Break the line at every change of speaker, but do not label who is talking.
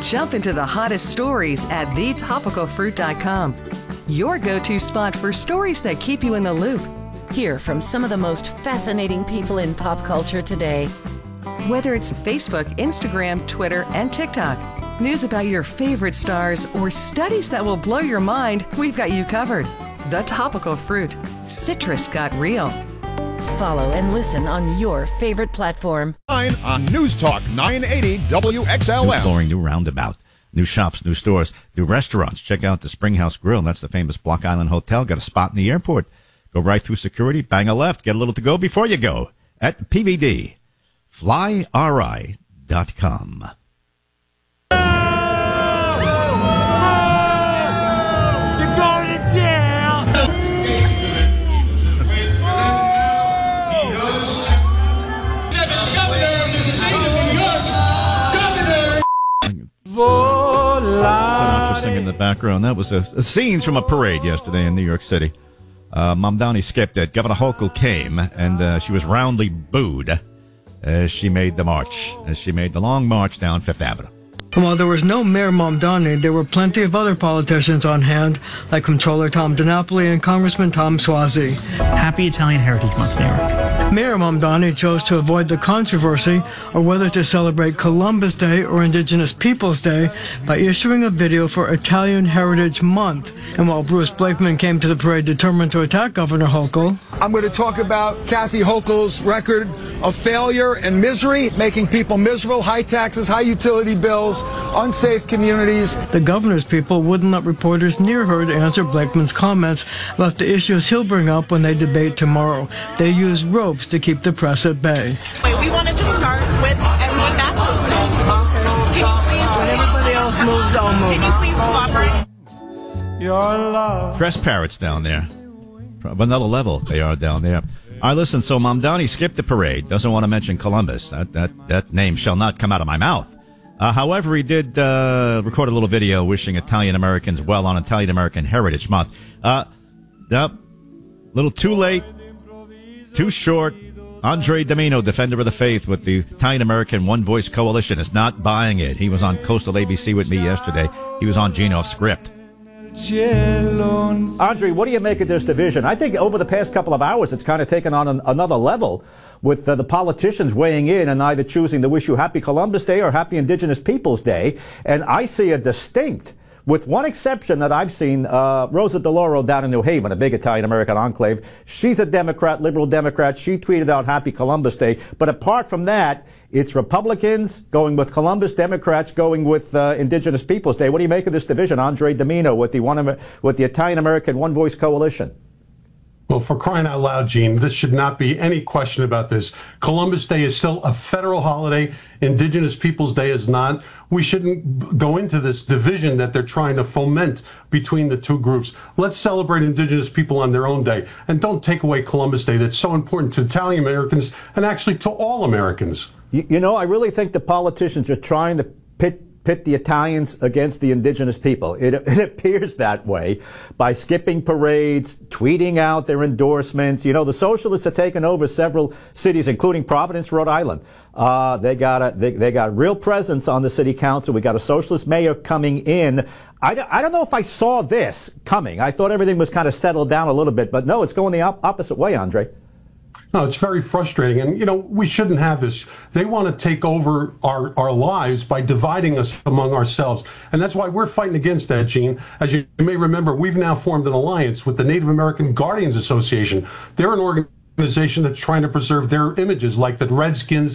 Jump into the hottest stories at thetopicalfruit.com. Your go-to spot for stories that keep you in the loop.
Hear from some of the most fascinating people in pop culture today.
Whether it's Facebook, Instagram, Twitter, and TikTok, news about your favorite stars, or studies that will blow your mind, we've got you covered. The Topical Fruit. Citrus got real.
Follow and listen on your favorite platform.
On News Talk 980 WXLM.
New flooring, new roundabout, new shops, new stores, new restaurants. Check out the Springhouse Grill. That's the famous Block Island Hotel. Got a spot in the airport. Go right through security, bang a left, get a little to go before you go. At PVD, flyri.com.
You're going to jail!
Sinatra singing in the background. That was a scenes from a parade yesterday in New York City. Mamdani skipped it. Governor Hochul came, and she was roundly booed as she made the march, as she made the long march down Fifth Avenue.
While there was no Mayor Mamdani, there were plenty of other politicians on hand, like Comptroller Tom DiNapoli and Congressman Tom Suozzi.
Happy Italian Heritage Month, New York.
Mayor Mamdani chose to avoid the controversy of whether to celebrate Columbus Day or Indigenous Peoples Day by issuing a video for Italian Heritage Month. And while Bruce Blakeman came to the parade determined to attack Governor Hochul,
I'm going to talk about Kathy Hochul's record of failure and misery, making people miserable, high taxes, high utility bills, unsafe communities.
The governor's people wouldn't let reporters near her to answer Blakeman's comments about the issues he'll bring up when they debate tomorrow. They use ropes to keep the press at bay.
Wait, we want to just start with everyone back a little bit. Can you please?
When everybody else moves, I'll move.
Can you please cooperate?
Your love. Press parrots down there. Another level they are down there. All right, listen, so Mamdani skipped the parade. Doesn't want to mention Columbus. That name shall not come out of my mouth. However, he did record a little video wishing Italian Americans well on Italian American Heritage Month. Little too late, too short. Andre Domino, defender of the faith with the Italian American One Voice Coalition, is not buying it. He was on Coastal ABC with me yesterday. He was on Gino's script.
Andre, what do you make of this division? I think over the past couple of hours, it's kind of taken on another level with the politicians weighing in and either choosing to wish you Happy Columbus Day or Happy Indigenous Peoples Day. And I see a distinct, with one exception that I've seen, Rosa DeLauro down in New Haven, a big Italian-American enclave. She's a Democrat, liberal Democrat. She tweeted out Happy Columbus Day. But apart from that, it's Republicans going with Columbus, Democrats going with Indigenous Peoples Day. What do you make of this division, Andre Domino, with the Italian-American One Voice Coalition?
Well, for crying out loud, Gene, this should not be any question about this. Columbus Day is still a federal holiday. Indigenous Peoples Day is not. We shouldn't go into this division that they're trying to foment between the two groups. Let's celebrate Indigenous people on their own day. And don't take away Columbus Day. That's so important to Italian Americans and actually to all Americans.
You know, I really think the politicians are trying to pit the Italians against the indigenous people. It appears that way by skipping parades, tweeting out their endorsements. You know, the socialists have taken over several cities, including Providence, Rhode Island. They got real presence on the city council. We got a socialist mayor coming in. I don't know if I saw this coming. I thought everything was kind of settled down a little bit, but no, it's going the opposite way, Andre.
No, it's very frustrating. And, you know, we shouldn't have this. They want to take over our lives by dividing us among ourselves. And that's why we're fighting against that, Gene. As you may remember, we've now formed an alliance with the Native American Guardians Association. They're an organization that's trying to preserve their images, like the Redskins